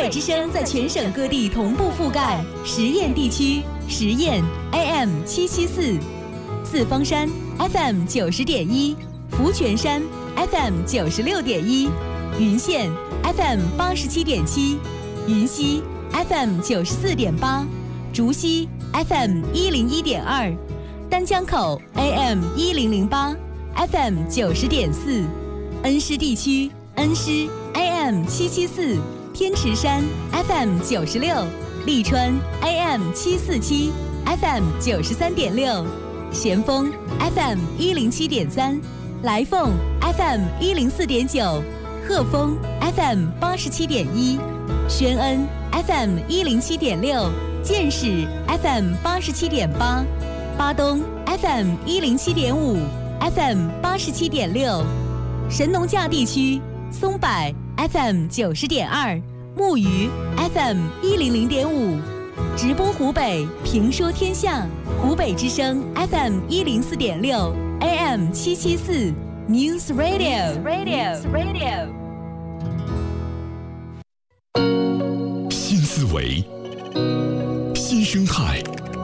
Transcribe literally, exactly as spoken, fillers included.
海之声在全省各地同步覆盖，实验地区实验 A M 七七四，四方山 F M 九十点一，福泉山 F M 九十六点一，云县 F M 八十七点七，云溪 F M 九十四点八，竹溪 F M 一零一点二，丹江口 A M 一零零八 F M 九十点四，恩施地区恩施 A M 七七四，天池山 F M 九十六，利川 A M 七四七 F M 九十三点六，咸丰 F M 一零七点三，来凤 F M 一零四点九，鹤峰 F M 八十七点一，宣恩 F M 一零七点六，建始 F M 八十七点八，巴东 F M 一零七点五 ，F M 八十七点六，神农架地区松柏 F M 九十点二，木鱼 F M 一零零点五，直播湖北评说天下，湖北之声 F M 一零四点六 A M 七七四 News Radio Radio Radio。 新思维，新生态，